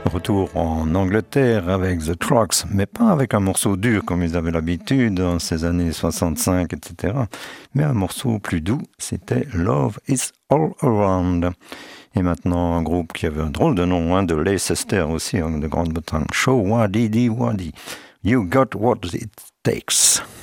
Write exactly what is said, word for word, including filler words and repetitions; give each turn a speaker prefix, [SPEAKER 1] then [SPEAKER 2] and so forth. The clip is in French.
[SPEAKER 1] Retour en Angleterre avec The Trucks, mais pas avec un morceau dur comme ils avaient l'habitude dans ces années soixante-cinq, et cetera. Mais un morceau plus doux, c'était Love is All Around. Et maintenant, un groupe qui avait un drôle de nom, hein, de Leicester aussi, hein, de Grande-Bretagne. Show Waddy Waddy. You got what it takes.